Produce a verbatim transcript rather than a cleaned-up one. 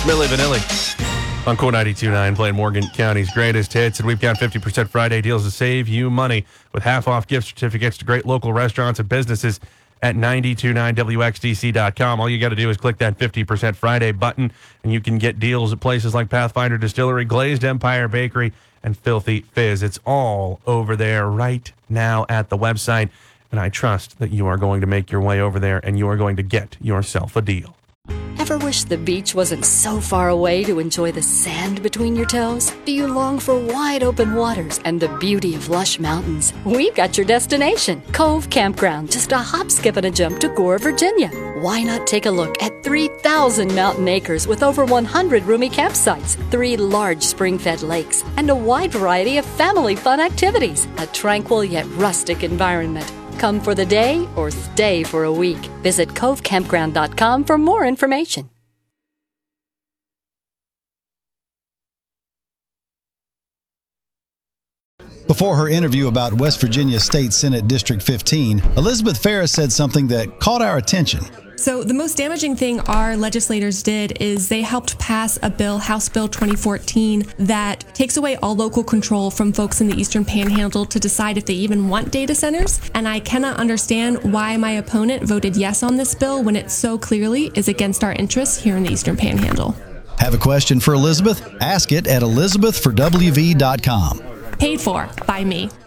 Milli Vanilli on Core ninety-two point nine, playing Morgan County's greatest hits. And we've got fifty percent Friday deals to save you money with half-off gift certificates to great local restaurants and businesses at nine two nine W X D C dot com. All you got to do is click that fifty percent Friday button, and you can get deals at places like Pathfinder Distillery, Glazed Empire Bakery, and Filthy Fizz. It's all over there right now at the website, and I trust that you are going to make your way over there and you are going to get yourself a deal. Ever wish the beach wasn't so far away to enjoy the sand between your toes? Do you long for wide open waters and the beauty of lush mountains? We've got your destination, Cove Campground, just a hop, skip, and a jump to Gore, Virginia. Why not take a look at three thousand mountain acres with over one hundred roomy campsites, three large spring-fed lakes, and a wide variety of family fun activities? A tranquil yet rustic environment. Come for the day or stay for a week. Visit cove campground dot com for more information. Before her interview about West Virginia State Senate District fifteen, Elizabeth Ferris said something that caught our attention. So the most damaging thing our legislators did is they helped pass a bill, House Bill twenty fourteen, that takes away all local control from folks in the Eastern Panhandle to decide if they even want data centers. And I cannot understand why my opponent voted yes on this bill when it so clearly is against our interests here in the Eastern Panhandle. Have a question for Elizabeth? Ask it at elizabeth for w v dot com. Paid for by me.